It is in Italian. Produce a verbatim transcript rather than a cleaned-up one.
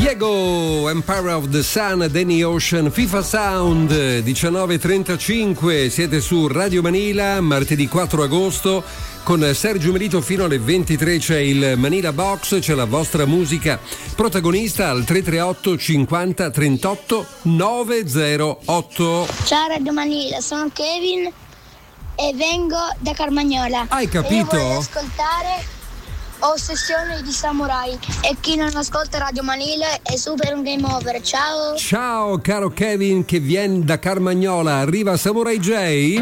Diego, Empire of the Sun, Danny Ocean, FIFA Sound, diciannove e trentacinque, siete su Radio Manila, martedì quattro agosto, con Sergio Melito fino alle ventitré c'è il Manila Box, c'è la vostra musica protagonista al tre tre otto cinquanta trentotto novecentotto. Ciao Radio Manila, sono Kevin e vengo da Carmagnola. Hai capito? E vorrei ascoltare Ossessione di Samurai. E chi non ascolta Radio Manila è super un game over. Ciao. Ciao caro Kevin che viene da Carmagnola, arriva Samurai J.